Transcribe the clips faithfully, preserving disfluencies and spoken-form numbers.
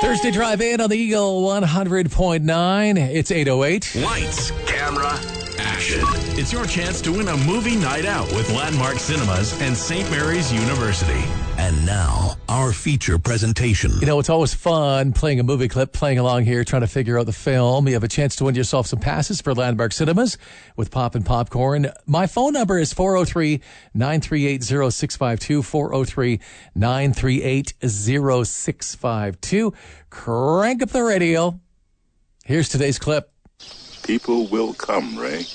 Thursday Drive-In on the Eagle one hundred point nine. It's eight oh eight. Lights, camera, action. It's your chance to win a movie night out with Landmark Cinemas and Saint Mary's University. And now, our feature presentation. You know, it's always fun playing a movie clip, playing along here, trying to figure out the film. You have a chance to win yourself some passes for Landmark Cinemas with Pop and Popcorn. My phone number is four oh three, nine three eight, oh six five two, four oh three, nine three eight, oh six five two. Crank up the radio. Here's today's clip. People will come, Ray.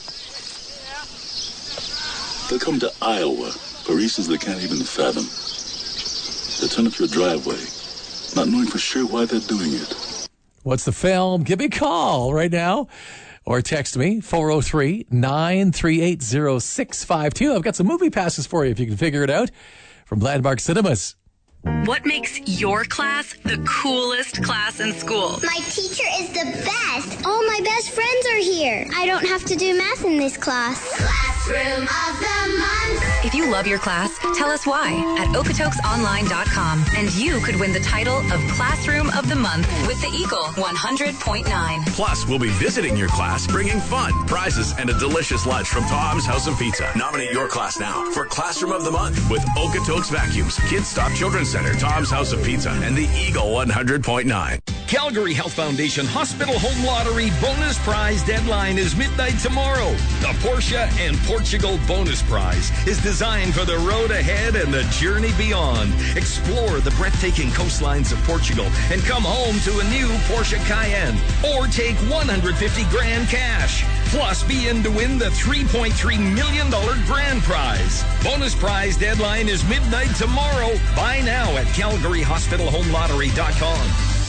They'll come to Iowa for reasons they can't even fathom. They'll turn up your driveway, not knowing for sure why they're doing it. What's the film? Give me a call right now or text me, four oh three, nine three eight, oh six five two. I've got some movie passes for you if you can figure it out from Landmark Cinemas. What makes your class the coolest class in school? My teacher is the best. All my best friends are here. I don't have to do math in this class. Classroom of the Month. If you love your class, tell us why at okotoks online dot com. And you could win the title of Classroom of the Month with the Eagle one hundred point nine. Plus, we'll be visiting your class, bringing fun, prizes, and a delicious lunch from Tom's House of Pizza. Nominate your class now for Classroom of the Month with Okotoks Vacuums, Kids Stop Children's Center, Tom's House of Pizza, and the Eagle one hundred point nine. Calgary Health Foundation Hospital Home Lottery bonus prize deadline is midnight tomorrow. The Porsche and Portugal bonus prize is designed for the road ahead and the journey beyond. Explore the breathtaking coastlines of Portugal and come home to a new Porsche Cayenne. Or take one hundred fifty grand cash. Plus, be in to win the three point three million dollars grand prize. Bonus prize deadline is midnight tomorrow. Buy now at calgary hospital home lottery dot com.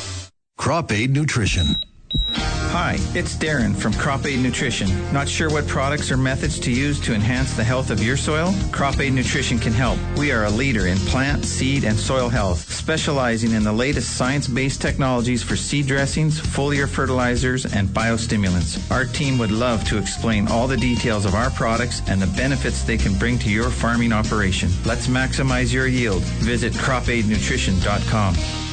Crop Aid Nutrition. Hi, it's Darren from Crop Aid Nutrition. Not sure what products or methods to use to enhance the health of your soil? Crop Aid Nutrition can help. We are a leader in plant, seed, and soil health, specializing in the latest science-based technologies for seed dressings, foliar fertilizers, and biostimulants. Our team would love to explain all the details of our products and the benefits they can bring to your farming operation. Let's maximize your yield. Visit crop aid nutrition dot com.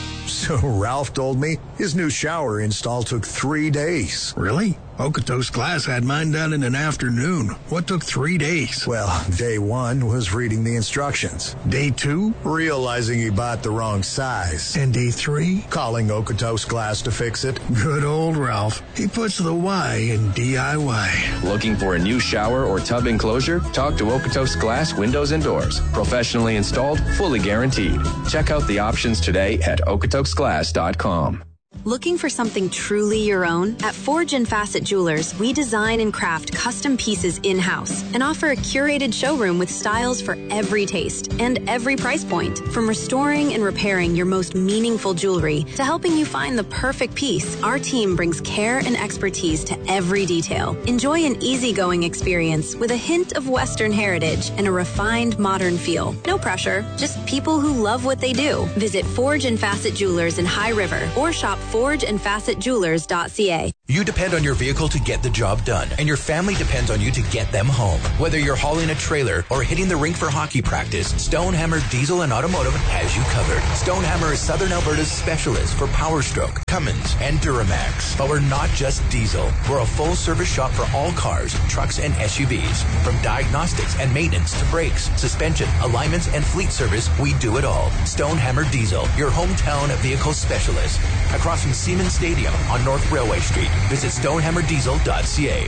So Ralph told me his new shower install took three days. Really? Okotoks Glass had mine done in an afternoon. What took three days? Well, day one was reading the instructions. Day two? Realizing he bought the wrong size. And day three? Calling Okotoks Glass to fix it. Good old Ralph. He puts the Y in D I Y. Looking for a new shower or tub enclosure? Talk to Okotoks Glass Windows and Doors. Professionally installed, fully guaranteed. Check out the options today at okotoks glass dot com. Looking for something truly your own? At Forge and Facet Jewelers, we design and craft custom pieces in-house and offer a curated showroom with styles for every taste and every price point. From restoring and repairing your most meaningful jewelry to helping you find the perfect piece, our team brings care and expertise to every detail. Enjoy an easygoing experience with a hint of Western heritage and a refined modern feel. No pressure, just people who love what they do. Visit Forge and Facet Jewelers in High River or shop forge and facet jewelers dot c a. You depend on your vehicle to get the job done, and your family depends on you to get them home. Whether you're hauling a trailer or hitting the rink for hockey practice, Stonehammer Diesel and Automotive has you covered. Stonehammer is Southern Alberta's specialist for Power Stroke, Cummins, and Duramax. But we're not just diesel. We're a full-service shop for all cars, trucks, and S U Vs. From diagnostics and maintenance to brakes, suspension, alignments, and fleet service, we do it all. Stonehammer Diesel, your hometown vehicle specialist. Across from Siemens Stadium on North Railway Street. Visit stonehammer diesel dot c a.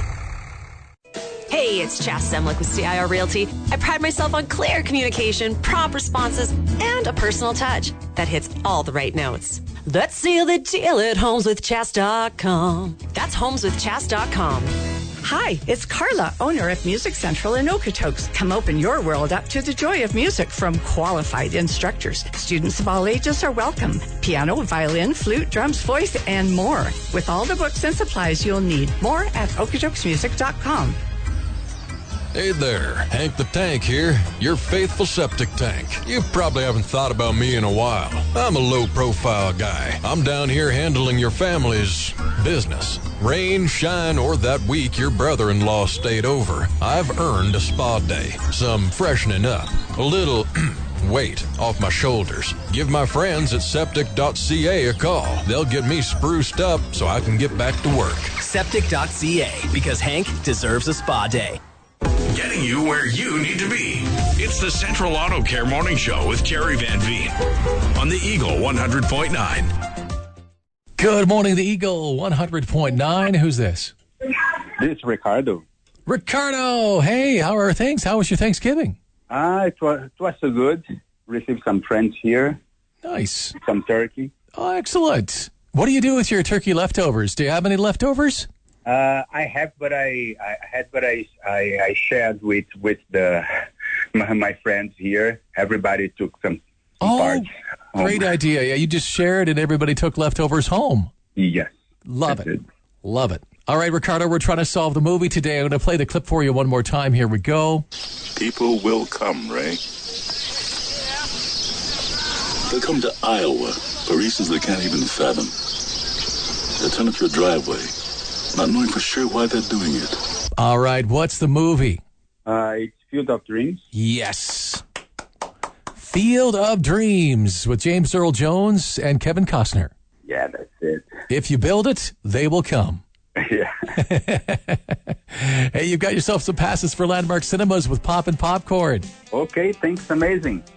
Hey, it's Chas Semlik with C I R Realty. I pride myself on clear communication, prompt responses, and a personal touch that hits all the right notes. Let's seal the deal at homes with chas dot com. That's homes with chas dot com. Hi, it's Carla, owner of Music Central in Okotoks. Come open your world up to the joy of music from qualified instructors. Students of all ages are welcome. Piano, violin, flute, drums, voice, and more. With all the books and supplies you'll need. More at okotoks music dot com. Hey there, Hank the Tank here, your faithful septic tank. You probably haven't thought about me in a while. I'm a low-profile guy. I'm down here handling your family's business. Rain, shine, or that week your brother-in-law stayed over, I've earned a spa day, some freshening up, a little weight off my shoulders. Give my friends at septic dot c a a call. They'll get me spruced up so I can get back to work. septic dot c a, because Hank deserves a spa day. Getting you where you need to be. It's the Central Auto Care Morning Show with Jerry Van Veen on the Eagle one hundred point nine. Good morning, the Eagle one hundred point nine. Who's this? This is Ricardo. Ricardo, hey, how are things? How was your Thanksgiving? Ah, it was, it was so good. Received some friends here. Nice. Some turkey. Oh, excellent. What do you do with your turkey leftovers? Do you have any leftovers? Uh, I have, but I, I had, but I, I, I shared with with the my, my friends here. Everybody took some, some oh, parts. Great home. idea. Yeah, you just shared and everybody took leftovers home. Yes. Love it. it. Love it. All right, Ricardo, we're trying to solve the movie today. I'm going to play the clip for you one more time. Here we go. People will come, Ray. They'll come to Iowa for reasons they can't even fathom. They'll turn up your driveway, not knowing for sure why they're doing it. All right, what's the movie? Uh, it's Field of Dreams. Yes. Field of Dreams with James Earl Jones and Kevin Costner. Yeah, that's it. If you build it, they will come. Yeah. Hey, you've got yourself some passes for Landmark Cinemas with Pop and Popcorn. Okay, thanks. Amazing.